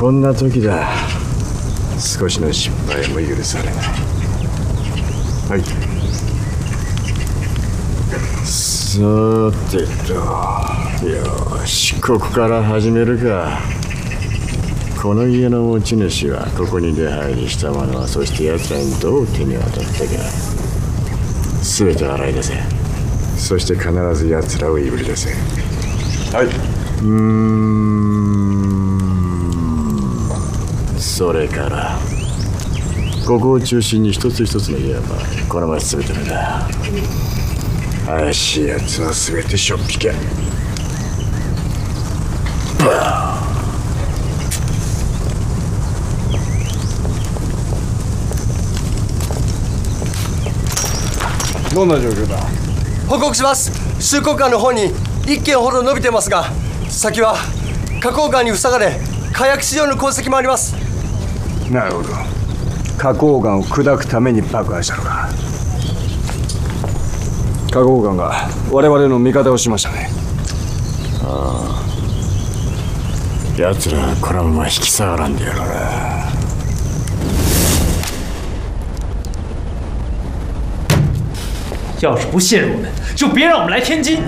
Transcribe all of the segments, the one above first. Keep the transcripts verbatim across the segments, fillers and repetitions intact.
こんな時だ。少しの失敗も許されない。はい。さてと、よし、ここから始めるか。この家の持ち主はここに出入りした者は、そして奴らにどう手に渡ったか、全て洗い出せ。そして必ず奴らをいぶり出せ。はい。うーん。それからここを中心に一つ一つの家はこの町全てのだ。怪しい奴は全てしょっぴけ。 どんな状況だ。 報告します。収穫館の方にいっけんほど伸びてますが、先は花崗岩に塞がれ火薬使用の痕跡もあります。 なるほど。花崗岩を砕くために爆破したのか。花崗岩が我々の味方をしましたね。 ああ、奴らはこのまま引き下がらんでやろうな。 要是不信任我们，就别让我们来天津。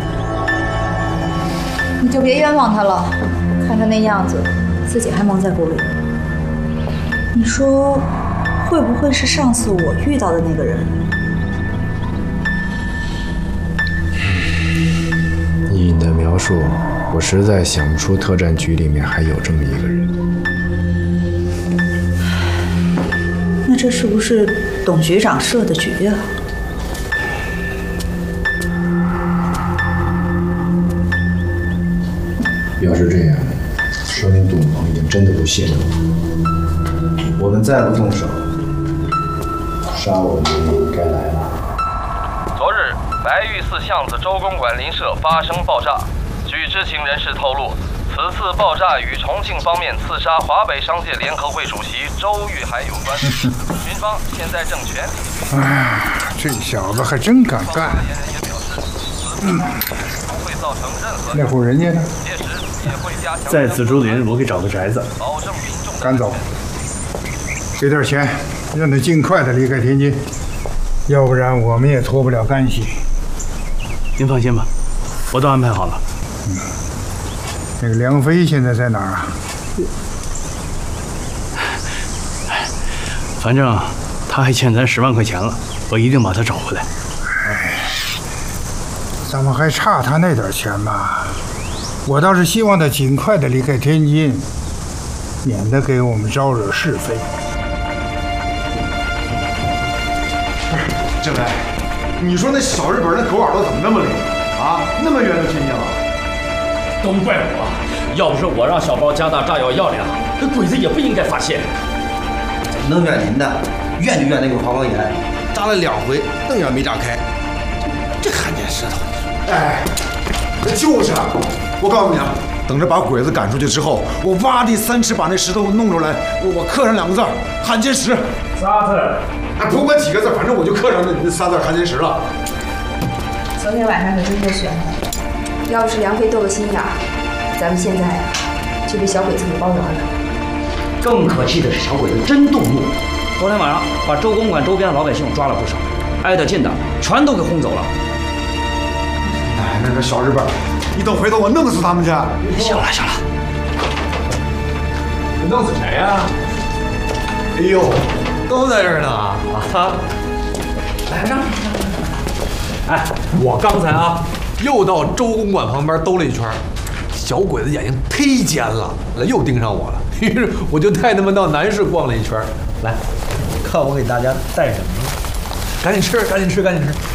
你就别冤枉他了，看他那样子，自己还蒙在鼓里。你说，会不会是上次我遇到的那个人？ 以你的描述，我实在想不出特战局里面还有这么一个人。 那这是不是董局长设的局啊？ 要是这样，说明董鹏已经真的不信任我。我们再不动手，杀我们的人该来了。 昨日，白玉寺巷子周公馆邻舍发生爆炸。据知情人士透露，此次爆炸与重庆方面刺杀华北商界联合会主席周玉海有关。军方现在正全力。 哎，这小子还真敢干。嗯，那户人家呢？ 在紫竹林，我给找个宅子。 赶走，给点钱，让他尽快的离开天津，要不然我们也脱不了干系。 您放心吧，我都安排好了。 嗯，那个梁飞现在在哪儿啊？ 反正他还欠咱十万块钱了，我一定把他找回来。 哎，咱们还差他那点钱吗？我倒是希望他尽快的离开天津，免得给我们招惹是非。 政委，你说那小日本那狗耳朵怎么那么灵啊？那么远就听见了？ 都怪我，要不是我让小包加大炸药药量，这鬼子也不应该发现。 能怨您的，怨就怨那个花岗岩，炸了两回，瞪眼没炸开。这看见石头， 哎，就是。我告诉你啊，等着把鬼子赶出去之后，我挖地三尺把那石头弄出来，我我刻上两个字“汉奸石”。 仨字。 哎，不管几个字，反正我就刻上那那仨字“汉奸石”了。 昨天晚上可真够悬的，要不是梁飞斗个心眼儿，咱们现在呀、啊、就被小鬼子给包圆了。 更可气的是，小鬼子真动怒，昨天晚上把周公馆周边的老百姓抓了不少，挨得近的全都给轰走了。 哎，那个小日本。你等回头我弄死他们去！ 行了行了， 你弄死谁呀、啊？ 哎呦， 都在这儿呢啊！来让。 哎，我刚才啊，又到周公馆旁边兜了一圈，小鬼子眼睛忒尖了，又盯上我了。于是我就带他们到南市逛了一圈。来，看我给大家带什么了？赶紧吃，赶紧吃，赶紧吃。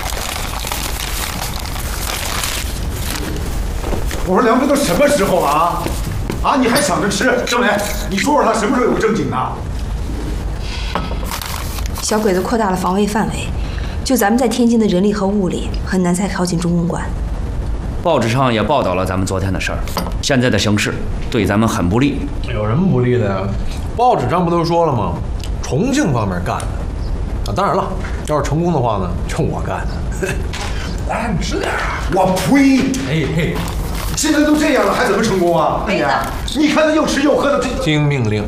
我说梁飞都什么时候了啊？啊，你还想着吃？政委，你说说他什么时候有正经的？ 小鬼子扩大了防卫范围，就咱们在天津的人力和物力很难再靠近中公馆。 报纸上也报道了咱们昨天的事儿，现在的形势对咱们很不利。 有什么不利的呀？报纸上不都说了吗？重庆方面干的。啊，当然了，要是成功的话呢，就我干的。来，你吃点啊！ 我呸！ 哎嘿。 现在都这样了，还怎么成功啊？ 飞子， 你看他又吃又喝的，这听命令。